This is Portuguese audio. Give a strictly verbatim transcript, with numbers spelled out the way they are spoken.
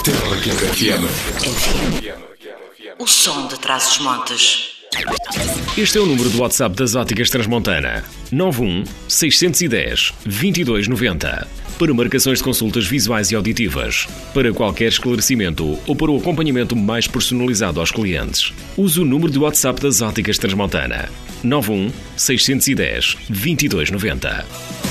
Terra F M. O som de Trás-os-Montes. Este é o número do WhatsApp das Óticas Transmontana. nove um, seis um zero, dois dois nove zero. Para marcações de consultas visuais e auditivas. Para qualquer esclarecimento ou para o acompanhamento mais personalizado aos clientes. Use o número do WhatsApp das Óticas Transmontana. nove um, seis um zero, dois dois nove zero.